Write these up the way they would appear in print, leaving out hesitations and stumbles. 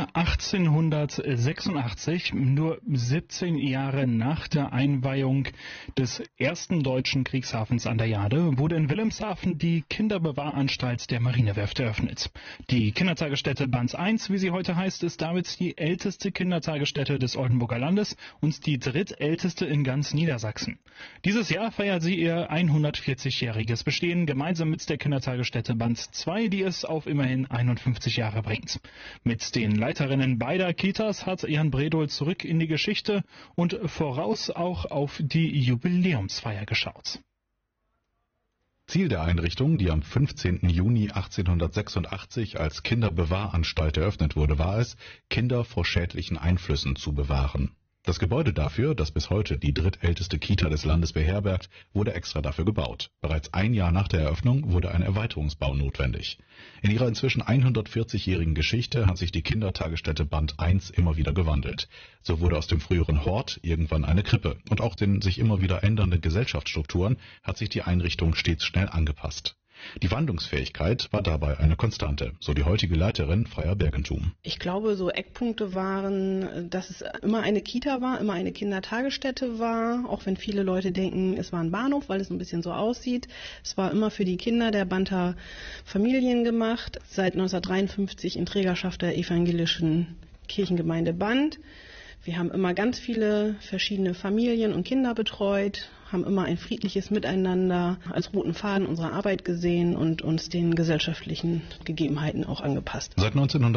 Jahr 1886, nur 17 Jahre nach der Einweihung des ersten deutschen Kriegshafens an der Jade, wurde in Wilhelmshaven die Kinderbewahranstalt der Marinewerft eröffnet. Die Kindertagesstätte Band 1, wie sie heute heißt, ist damit die älteste Kindertagesstätte des Oldenburger Landes und die drittälteste in ganz Niedersachsen. Dieses Jahr feiert sie ihr 140-jähriges Bestehen gemeinsam mit der Kindertagesstätte Band 2, die es auf immerhin 51 Jahre bringt. Mit den Leiterinnen beider Kitas hat Jan Bredow zurück in die Geschichte und voraus auch auf die Jubiläumsfeier geschaut. Ziel der Einrichtung, die am 15. Juni 1886 als Kinderbewahranstalt eröffnet wurde, war es, Kinder vor schädlichen Einflüssen zu bewahren. Das Gebäude dafür, das bis heute die drittälteste Kita des Landes beherbergt, wurde extra dafür gebaut. Bereits ein Jahr nach der Eröffnung wurde ein Erweiterungsbau notwendig. In ihrer inzwischen 140-jährigen Geschichte hat sich die Kindertagesstätte Band 1 immer wieder gewandelt. So wurde aus dem früheren Hort irgendwann eine Krippe. Und auch den sich immer wieder ändernden Gesellschaftsstrukturen hat sich die Einrichtung stets schnell angepasst. Die Wandlungsfähigkeit war dabei eine Konstante, so die heutige Leiterin Freya Bergentum. Ich glaube, so Eckpunkte waren, dass es immer eine Kita war, immer eine Kindertagesstätte war, auch wenn viele Leute denken, es war ein Bahnhof, weil es ein bisschen so aussieht. Es war immer für die Kinder der Banter Familien gemacht, seit 1953 in Trägerschaft der evangelischen Kirchengemeinde Band. Wir haben immer ganz viele verschiedene Familien und Kinder betreut, haben immer ein friedliches Miteinander als roten Faden unserer Arbeit gesehen und uns den gesellschaftlichen Gegebenheiten auch angepasst. Seit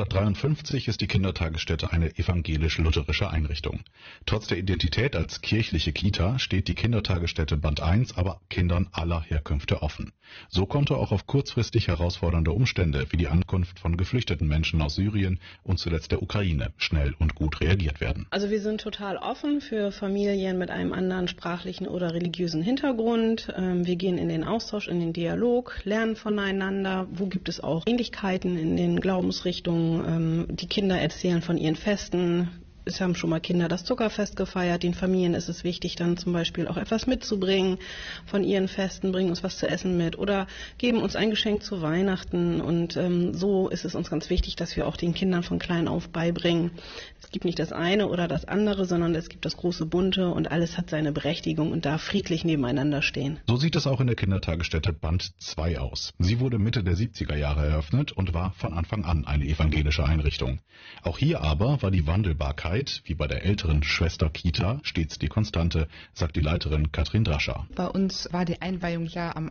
1953 ist die Kindertagesstätte eine evangelisch-lutherische Einrichtung. Trotz der Identität als kirchliche Kita steht die Kindertagesstätte Band 1 aber Kindern aller Herkünfte offen. So konnte auch auf kurzfristig herausfordernde Umstände wie die Ankunft von geflüchteten Menschen aus Syrien und zuletzt der Ukraine schnell und gut reagiert werden. Also wir sind total offen für Familien mit einem anderen sprachlichen oder religiösen Hintergrund. Wir gehen in den Austausch, in den Dialog, lernen voneinander. Wo gibt es auch Ähnlichkeiten in den Glaubensrichtungen? Die Kinder erzählen von ihren Festen. Es haben schon mal Kinder das Zuckerfest gefeiert. Den Familien ist es wichtig, dann zum Beispiel auch etwas mitzubringen von ihren Festen, bringen uns was zu essen mit oder geben uns ein Geschenk zu Weihnachten. Und so ist es uns ganz wichtig, dass wir auch den Kindern von klein auf beibringen. Es gibt nicht das eine oder das andere, sondern es gibt das große Bunte und alles hat seine Berechtigung und darf friedlich nebeneinander stehen. So sieht es auch in der Kindertagesstätte Band 2 aus. Sie wurde Mitte der 70er Jahre eröffnet und war von Anfang an eine evangelische Einrichtung. Auch hier aber war die Wandelbarkeit, wie bei der älteren Schwester Kita, stets die Konstante, sagt die Leiterin Katrin Drascher. Bei uns war die Einweihung ja am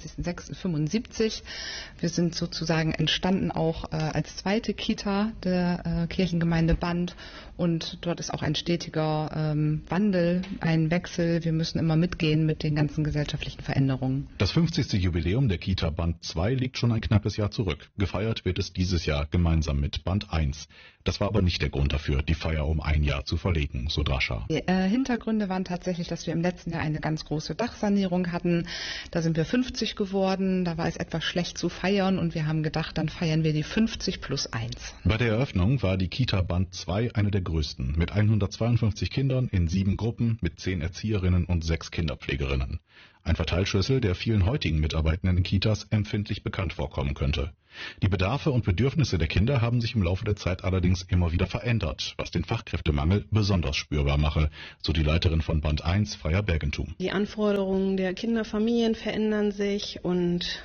21.06.75. Wir sind sozusagen entstanden auch als zweite Kita der Kirchengemeinde Band und dort ist auch ein stetiger Wandel, ein Wechsel. Wir müssen immer mitgehen mit den ganzen gesellschaftlichen Veränderungen. Das 50. Jubiläum der Kita Band 2 liegt schon ein knappes Jahr zurück. Gefeiert wird es dieses Jahr gemeinsam mit Band 1. Das war aber nicht der Grund dafür, die Feier um ein Jahr zu verlegen, so Drascher. Die Hintergründe waren tatsächlich, dass wir im letzten Jahr eine ganz große Dachsanierung hatten. Da sind wir 50 geworden, da war es etwas schlecht zu feiern und wir haben gedacht, dann feiern wir die 50 plus 1. Bei der Eröffnung war die Kita Band 2 eine der größten, mit 152 Kindern in 7 Gruppen mit 10 Erzieherinnen und 6 Kinderpflegerinnen. Ein Verteilschlüssel, der vielen heutigen Mitarbeitenden in Kitas empfindlich bekannt vorkommen könnte. Die Bedarfe und Bedürfnisse der Kinder haben sich im Laufe der Zeit allerdings immer wieder verändert, was den Fachkräftemangel besonders spürbar mache, so die Leiterin von Band 1, Freya Bergentum. Die Anforderungen der Kinderfamilien verändern sich und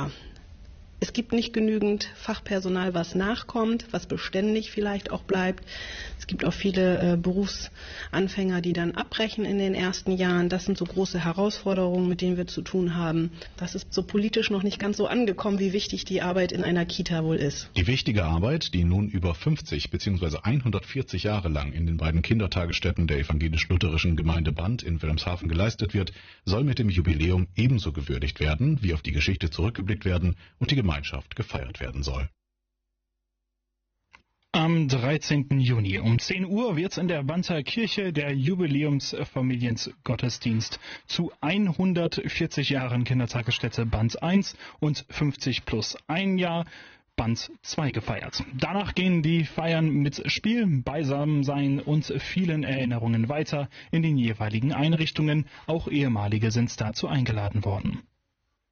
es gibt nicht genügend Fachpersonal, was nachkommt, was beständig vielleicht auch bleibt. Es gibt auch viele Berufsanfänger, die dann abbrechen in den ersten Jahren. Das sind so große Herausforderungen, mit denen wir zu tun haben. Das ist so politisch noch nicht ganz so angekommen, wie wichtig die Arbeit in einer Kita wohl ist. Die wichtige Arbeit, die nun über 50 bzw. 140 Jahre lang in den beiden Kindertagesstätten der evangelisch-lutherischen Gemeinde Band in Wilhelmshaven geleistet wird, soll mit dem Jubiläum ebenso gewürdigt werden, wie auf die Geschichte zurückgeblickt werden und die Gemeinschaft gefeiert werden soll. Am 13. Juni um 10 Uhr wird in der Banter Kirche der Jubiläumsfamiliengottesdienst zu 140 Jahren Kindertagesstätte Band 1 und 50 plus 1 Jahr Band 2 gefeiert. Danach gehen die Feiern mit Spiel, Beisammensein und vielen Erinnerungen weiter in den jeweiligen Einrichtungen. Auch ehemalige sind dazu eingeladen worden.